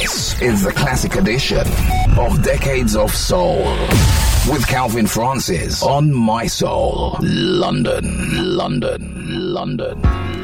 This is the classic edition of Decades of Soul with Calvin Francis on My Soul, London.